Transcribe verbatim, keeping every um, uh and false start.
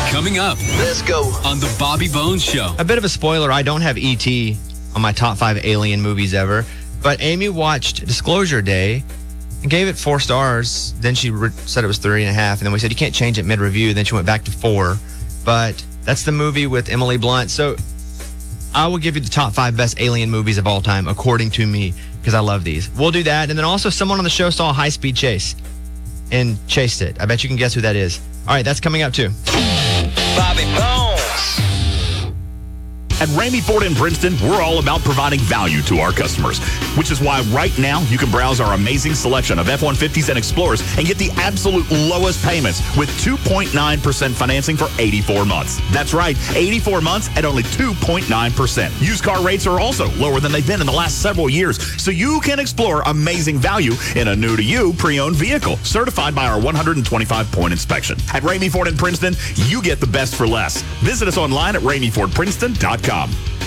Coming up. Let's go. On the Bobby Bones Show. A bit of a spoiler, I don't have E T on my top five alien movies ever, but Amy watched Disclosure Day and gave it four stars. Then she re- said it was three and a half, and then we said you can't change it mid-review. Then she went back to four, but that's the movie with Emily Blunt. So I will give you the top five best alien movies of all time, according to me, because I love these. We'll do that, and then also someone on the show saw a high-speed chase and chased it. I bet you can guess who that is. All right, that's coming up too. Bobby Bones. At Ramey Ford in Princeton, we're all about providing value to our customers, which is why right now you can browse our amazing selection of F one fifties and Explorers and get the absolute lowest payments with two point nine percent financing for eighty-four months. That's right, eighty-four months at only two point nine percent. Used car rates are also lower than they've been in the last several years, so you can explore amazing value in a new-to-you pre-owned vehicle, certified by our one hundred twenty-five point inspection. At Ramey Ford in Princeton, you get the best for less. Visit us online at ramey ford princeton dot com.